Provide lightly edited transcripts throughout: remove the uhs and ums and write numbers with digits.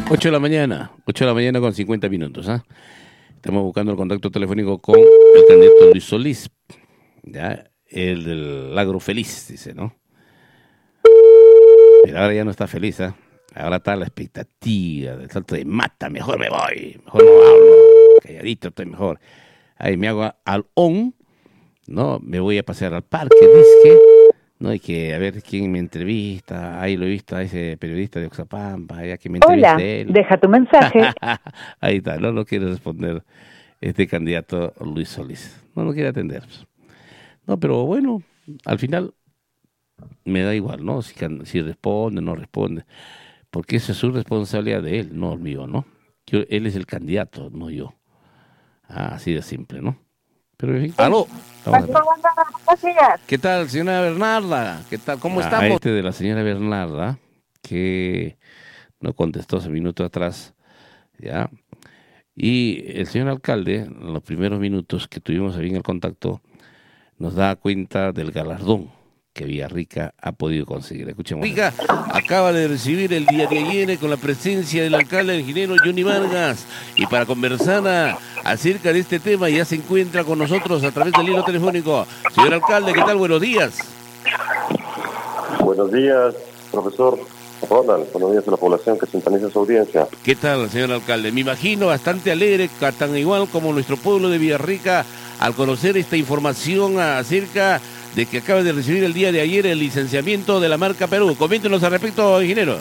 8 de la mañana con 50 minutos. ¿Ah? Estamos buscando el contacto telefónico con el candidato Luis Solís, ya, el del Agro Feliz, dice, ¿no? Pero ahora ya no está feliz, ¿ah? Ahora está la expectativa del salto de mata, mejor me voy, mejor no hablo, calladito estoy mejor. Ahí me hago al on, ¿no? Me voy a pasear al parque, dice, no hay que a ver quién me entrevista. Ahí lo he visto a ese periodista de Oxapampa, ya que me entreviste. Hola, él. deja tu mensaje. Ahí está, no quiere responder este candidato Luis Solís. No quiere atender. No, pero bueno, al final me da igual, ¿no? Si responde, no responde. Porque esa es su responsabilidad de él, no el mío, ¿no? Él es el candidato, no yo. Así de simple, ¿no? Pero en fin. ¡Aló! ¿Qué tal, señora Bernarda? ¿Qué tal? ¿Cómo estamos? Este de la señora Bernarda, que no contestó hace minutos atrás, ¿ya? Y el señor alcalde, en los primeros minutos que tuvimos ahí en el contacto, nos da cuenta del galardón que Villarrica ha podido conseguir. Escuchemos. Villarrica acaba de recibir el día de ayer con la presencia del alcalde, el ingeniero Johnny Vargas, y para conversar acerca de este tema ya se encuentra con nosotros a través del hilo telefónico. Señor alcalde, ¿qué tal? Buenos días. Buenos días, profesor Ronald. Buenos días a la población que sintoniza su audiencia. ¿Qué tal, señor alcalde? Me imagino bastante alegre, tan igual como nuestro pueblo de Villarrica, al conocer esta información acerca de que acaba de recibir el día de ayer el licenciamiento de la marca Perú. Coméntenos al respecto, ingeniero.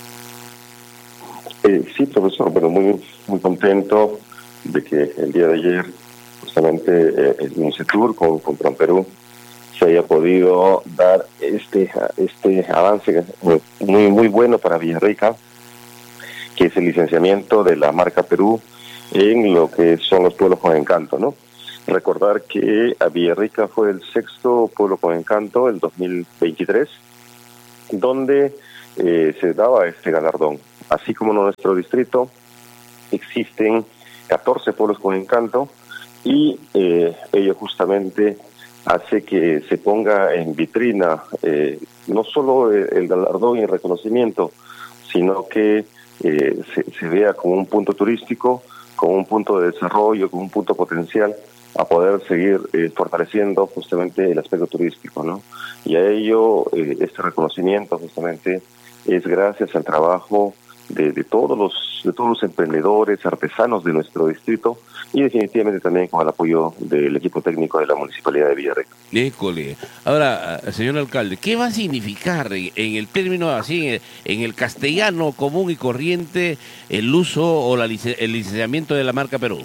Sí, profesor, pero muy contento de que el día de ayer, justamente el Micetur con Perú, se haya podido dar este avance muy bueno para Villarrica, que es el licenciamiento de la marca Perú en lo que son los pueblos con encanto, ¿no? Recordar que a Villarrica fue el 6º pueblo con encanto, el 2023, donde se daba este galardón. Así como en nuestro distrito existen 14 pueblos con encanto y ello justamente hace que se ponga en vitrina no solo el galardón y el reconocimiento, sino que se vea como un punto turístico, como un punto de desarrollo, como un punto potencial a poder seguir fortaleciendo justamente el aspecto turístico, ¿no? Y a ello, este reconocimiento justamente es gracias al trabajo de todos los emprendedores, artesanos de nuestro distrito y definitivamente también con el apoyo del equipo técnico de la Municipalidad de Villarrica. École. Ahora, señor alcalde, ¿qué va a significar en el término así, en el castellano común y corriente, el uso o el licenciamiento de la marca Perú?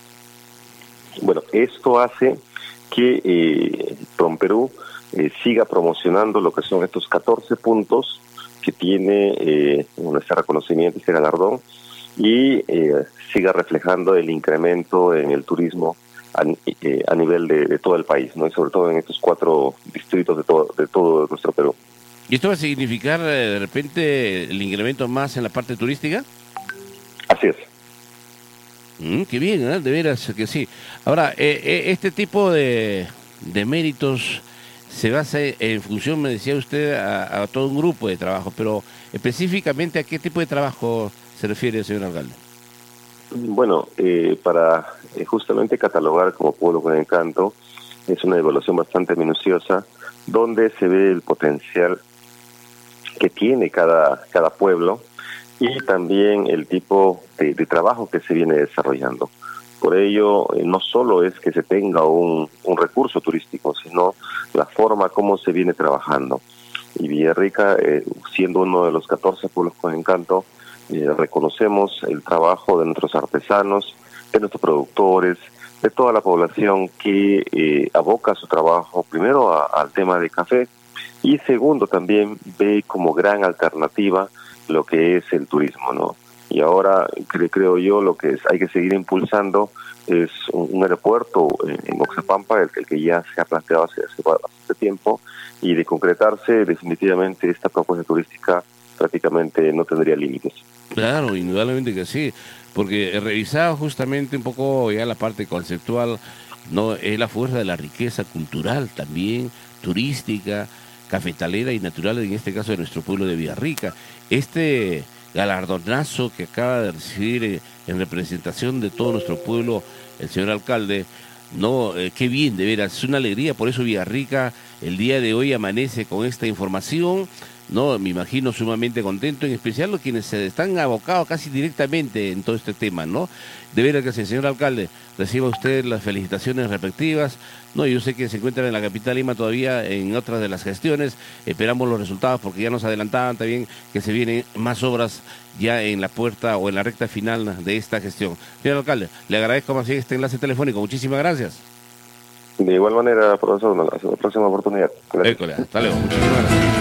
Bueno, esto hace que PROMPERÚ siga promocionando lo que son estos 14 puntos que tiene este reconocimiento, este galardón, y siga reflejando el incremento en el turismo a nivel de todo el país, ¿no? Y sobre todo en estos 4 distritos de todo nuestro Perú. ¿Y esto va a significar de repente el incremento más en la parte turística? Así es. Qué bien, ¿eh? De veras que sí. Ahora, este tipo de méritos se basa en función, me decía usted, a todo un grupo de trabajo, pero específicamente, ¿a qué tipo de trabajo se refiere, señor alcalde? Bueno, para justamente catalogar como pueblo con encanto, es una evaluación bastante minuciosa, donde se ve el potencial que tiene cada pueblo y también el tipo de trabajo que se viene desarrollando. Por ello, no solo es que se tenga un recurso turístico, sino la forma como se viene trabajando. Y Villarrica, siendo uno de los 14 pueblos con encanto, reconocemos el trabajo de nuestros artesanos, de nuestros productores, de toda la población que aboca su trabajo primero al tema de café y segundo también ve como gran alternativa lo que es el turismo, ¿no? Y ahora creo yo lo que hay que seguir impulsando es un aeropuerto en Oxapampa, el que ya se ha planteado hace bastante tiempo, y de concretarse definitivamente esta propuesta turística prácticamente no tendría límites. Claro, indudablemente que sí, porque he revisado justamente un poco ya la parte conceptual, no es la fuerza de la riqueza cultural también, turística, cafetalera y natural, en este caso de nuestro pueblo de Villarrica. Este galardonazo que acaba de recibir en representación de todo nuestro pueblo el señor alcalde. No, qué bien, de veras, es una alegría, por eso Villarrica el día de hoy amanece con esta información, no, me imagino sumamente contento, en especial los quienes se están abocados casi directamente en todo este tema, ¿no? De veras que, señor alcalde, reciba usted las felicitaciones respectivas, no, yo sé que se encuentra en la capital Lima todavía en otras de las gestiones, esperamos los resultados porque ya nos adelantaban también que se vienen más obras ya en la puerta o en la recta final de esta gestión. Señor alcalde, le agradezco más bien este enlace telefónico, muchísimas gracias. De igual manera, profesor, hasta la próxima oportunidad. École, hasta luego, muchísimas gracias.